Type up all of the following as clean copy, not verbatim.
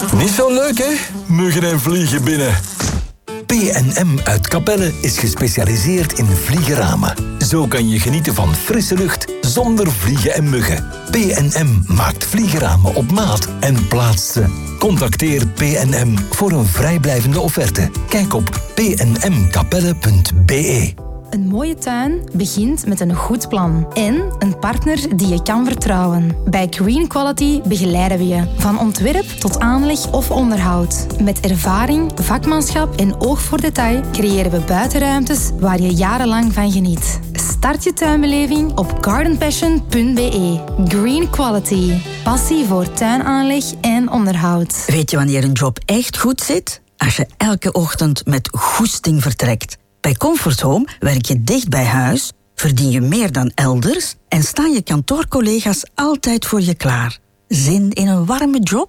Niet zo leuk, hè? Muggen en vliegen binnen. P&M uit Capelle is gespecialiseerd in vliegenramen. Zo kan je genieten van frisse lucht zonder vliegen en muggen. P&M maakt vliegenramen op maat en plaatst ze. Contacteer P&M voor een vrijblijvende offerte. Kijk op pnmcapelle.be. Een mooie tuin begint met een goed plan en een partner die je kan vertrouwen. Bij Green Quality begeleiden we je van ontwerp tot aanleg of onderhoud. Met ervaring, vakmanschap en oog voor detail creëren we buitenruimtes waar je jarenlang van geniet. Start je tuinbeleving op gardenpassion.be. Green Quality. Passie voor tuinaanleg en onderhoud. Weet je wanneer een job echt goed zit? Als je elke ochtend met goesting vertrekt. Bij Comfort Home werk je dicht bij huis, verdien je meer dan elders en staan je kantoorcollega's altijd voor je klaar. Zin in een warme job?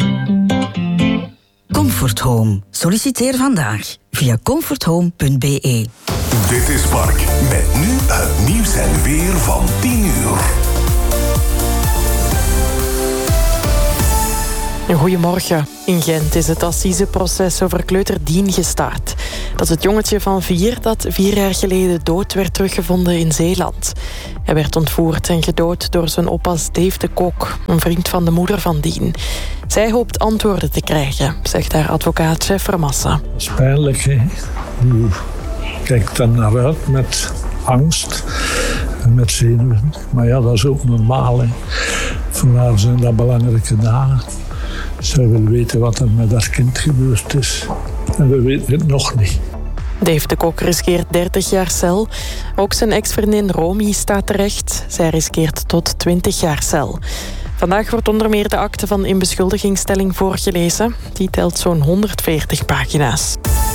Comfort Home. Solliciteer vandaag via comforthome.be. Dit is Mark, met nu het nieuws en weer van 10 uur. Goedemorgen. In Gent is het assiseproces over kleuter Dien gestart. Dat is het jongetje van 4 dat 4 jaar geleden dood werd teruggevonden in Zeeland. Hij werd ontvoerd en gedood door zijn oppas Dave de Kok, een vriend van de moeder van Dien. Zij hoopt antwoorden te krijgen, zegt haar advocaat Chef Vermassen. Dat is pijnlijk, hè. U kijkt er naar uit met angst en met zenuwen. Maar ja, dat is ook normaal, hè. Voor haar zijn dat belangrijke dagen. Zij wil weten wat er met haar kind gebeurd is. En we weten het nog niet. Dave de Kok riskeert 30 jaar cel. Ook zijn ex-vriendin Romy staat terecht. Zij riskeert tot 20 jaar cel. Vandaag wordt onder meer de akte van inbeschuldigingsstelling voorgelezen. Die telt zo'n 140 pagina's.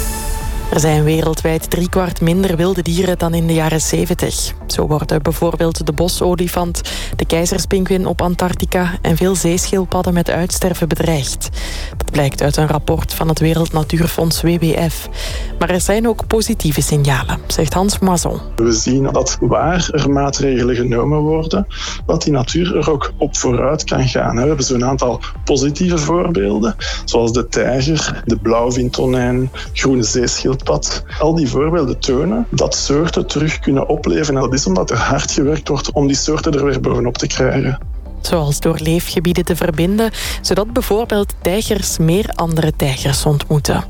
Er zijn wereldwijd 3/4 minder wilde dieren dan in de jaren 70. Zo worden bijvoorbeeld de bosolifant, de keizerspinguïn op Antarctica en veel zeeschildpadden met uitsterven bedreigd. Dat blijkt uit een rapport van het Wereld Natuurfonds WWF. Maar er zijn ook positieve signalen, zegt Hans Moison. We zien dat waar er maatregelen genomen worden, dat die natuur er ook op vooruit kan gaan. We hebben zo'n aantal positieve voorbeelden, zoals de tijger, de blauwvintonijn, groene zeeschildpad. Al die voorbeelden tonen dat soorten terug kunnen opleven. En dat is omdat er hard gewerkt wordt om die soorten er weer bovenop te krijgen. Zoals door leefgebieden te verbinden, zodat bijvoorbeeld tijgers meer andere tijgers ontmoeten.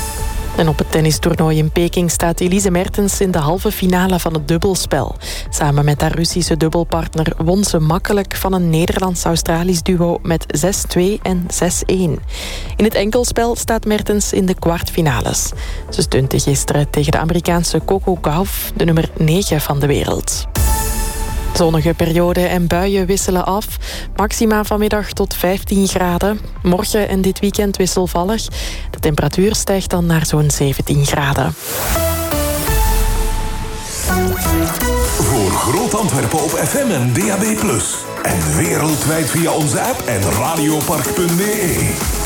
En op het tennistoernooi in Peking staat Elise Mertens in de halve finale van het dubbelspel. Samen met haar Russische dubbelpartner won ze makkelijk van een Nederlands-Australisch duo met 6-2 en 6-1. In het enkelspel staat Mertens in de kwartfinales. Ze stunte gisteren tegen de Amerikaanse Coco Gauff, de nummer 9 van de wereld. Zonnige perioden en buien wisselen af. Maxima vanmiddag tot 15 graden. Morgen en dit weekend wisselvallig. De temperatuur stijgt dan naar zo'n 17 graden. Voor Groot Antwerpen op FM en DAB+. En wereldwijd via onze app en radiopark.be.